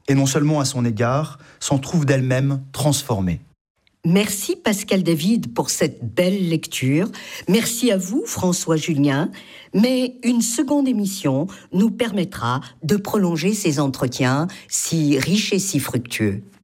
et non seulement à son égard, s'en trouve d'elle-même transformée. Merci Pascal David pour cette belle lecture. Merci à vous François Julien. Mais une seconde émission nous permettra de prolonger ces entretiens si riches et si fructueux.